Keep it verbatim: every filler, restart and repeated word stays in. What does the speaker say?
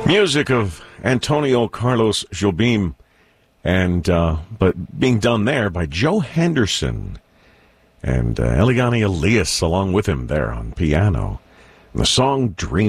Music of Antonio Carlos Jobim, and uh, but being done there by Joe Henderson and uh, Eliane Elias along with him there on piano. And the song Dream.